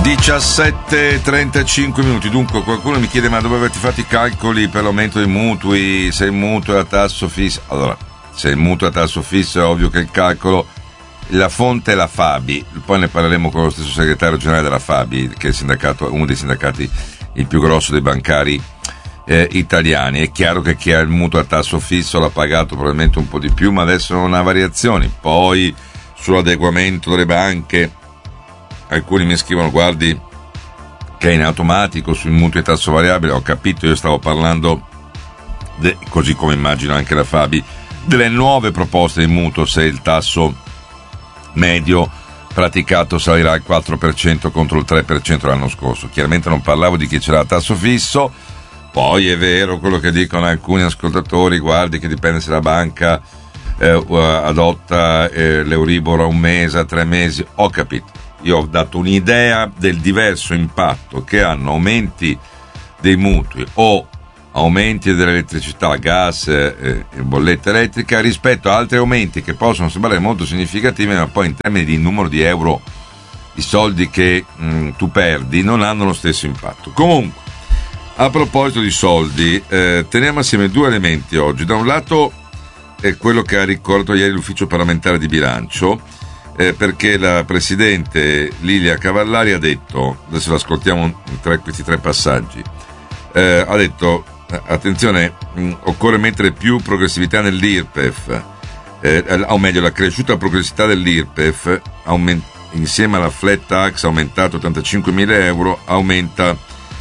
17:35 minuti. Dunque qualcuno mi chiede: ma dove avete fatto i calcoli per l'aumento dei mutui, se il mutuo è a tasso fisso? Allora, se il mutuo è a tasso fisso è ovvio che il calcolo, la fonte è la Fabi, poi ne parleremo con lo stesso segretario generale della Fabi, che è il sindacato, uno dei sindacati il più grosso dei bancari italiani. È chiaro che chi ha il mutuo a tasso fisso l'ha pagato probabilmente un po' di più, ma adesso non ha variazioni. Poi sull'adeguamento delle banche alcuni mi scrivono: guardi che è in automatico sui mutui a tasso variabile. Ho capito, io stavo parlando così come immagino anche la Fabi, delle nuove proposte di mutuo, se il tasso medio praticato salirà al 4% contro il 3% l'anno scorso. Chiaramente non parlavo di chi c'era a tasso fisso. Poi è vero quello che dicono alcuni ascoltatori: guardi che dipende se la banca adotta l'Euribor a un mese, a 3 mesi. Ho capito, io ho dato un'idea del diverso impatto che hanno aumenti dei mutui o aumenti dell'elettricità, gas e bolletta elettrica rispetto a altri aumenti che possono sembrare molto significativi, ma poi in termini di numero di euro, i soldi che tu perdi non hanno lo stesso impatto. Comunque, a proposito di soldi, teniamo assieme due elementi oggi. Da un lato è quello che ha ricordato ieri l'ufficio parlamentare di bilancio, perché la presidente Lilia Cavallari ha detto, adesso l'ascoltiamo questi tre passaggi, ha detto: attenzione, occorre mettere più progressività nell'IRPEF, o meglio la cresciuta progressività dell'IRPEF insieme alla flat tax aumentato 85.000 euro aumenta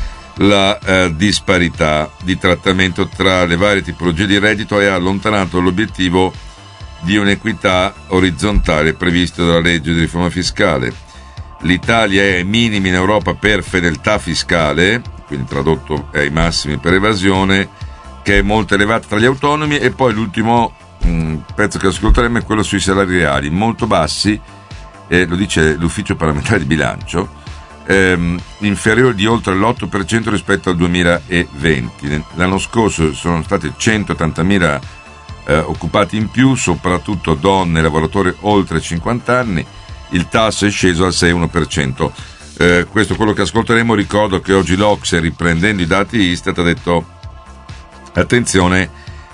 la disparità di trattamento tra le varie tipologie di reddito e ha allontanato l'obiettivo di un'equità orizzontale previsto dalla legge di riforma fiscale. L'Italia è ai minimi in Europa per fedeltà fiscale, quindi tradotto è ai massimi per evasione, che è molto elevata tra gli autonomi. E poi l'ultimo pezzo che ascolteremo è quello sui salari reali, molto bassi, lo dice l'ufficio parlamentare di bilancio, inferiore di oltre l'8% rispetto al 2020. L'anno scorso sono stati 180.000 occupati in più, soprattutto donne e lavoratori oltre 50 anni. Il tasso è sceso al 6,1%. Questo è quello che ascolteremo. Ricordo che oggi l'Ocse, riprendendo i dati Istat, ha detto: attenzione,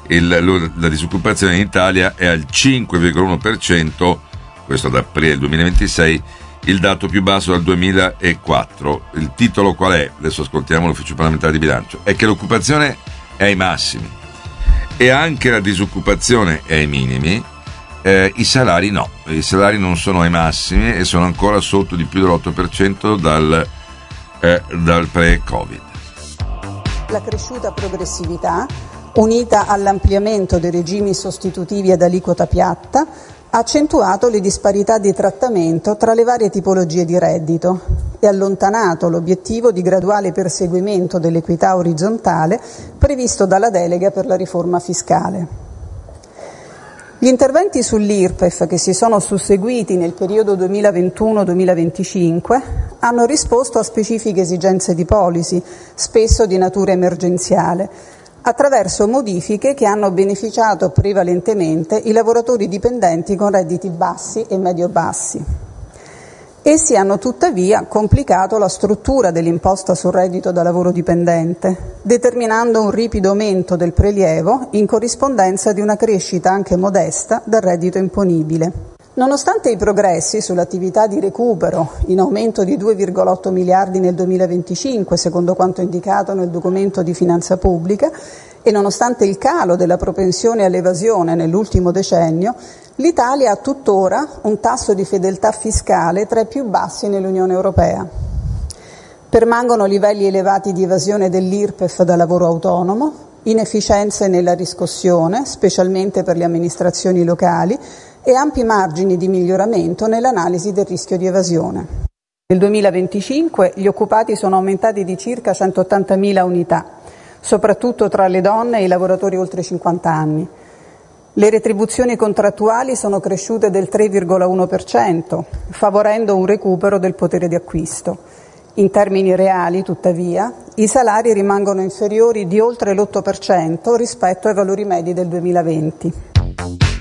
la disoccupazione in Italia è al 5,1%, questo ad aprile 2026, il dato più basso dal 2004. Il titolo qual è? Adesso ascoltiamo l'ufficio parlamentare di bilancio. È che l'occupazione è ai massimi e anche la disoccupazione è ai minimi. I salari no, i salari non sono ai massimi e sono ancora sotto di più dell'8% dal pre-Covid. La cresciuta progressività, unita all'ampliamento dei regimi sostitutivi ad aliquota piatta, ha accentuato le disparità di trattamento tra le varie tipologie di reddito e allontanato l'obiettivo di graduale perseguimento dell'equità orizzontale previsto dalla delega per la riforma fiscale. Gli interventi sull'IRPEF che si sono susseguiti nel periodo 2021-2025 hanno risposto a specifiche esigenze di policy, spesso di natura emergenziale, attraverso modifiche che hanno beneficiato prevalentemente i lavoratori dipendenti con redditi bassi e medio-bassi. Essi hanno tuttavia complicato la struttura dell'imposta sul reddito da lavoro dipendente, determinando un ripido aumento del prelievo in corrispondenza di una crescita anche modesta del reddito imponibile. Nonostante i progressi sull'attività di recupero, in aumento di 2,8 miliardi nel 2025, secondo quanto indicato nel documento di finanza pubblica, e nonostante il calo della propensione all'evasione nell'ultimo decennio, l'Italia ha tuttora un tasso di fedeltà fiscale tra i più bassi nell'Unione Europea. Permangono livelli elevati di evasione dell'IRPEF da lavoro autonomo, inefficienze nella riscossione, specialmente per le amministrazioni locali, e ampi margini di miglioramento nell'analisi del rischio di evasione. Nel 2025 gli occupati sono aumentati di circa 180.000 unità, soprattutto tra le donne e i lavoratori oltre 50 anni. Le retribuzioni contrattuali sono cresciute del 3,1%, favorendo un recupero del potere di acquisto. In termini reali, tuttavia, i salari rimangono inferiori di oltre l'8% rispetto ai valori medi del 2020.